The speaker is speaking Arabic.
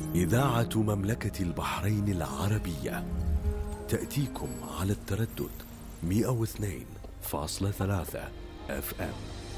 إذاعة مملكة البحرين العربية تأتيكم على التردد 102.3 FM.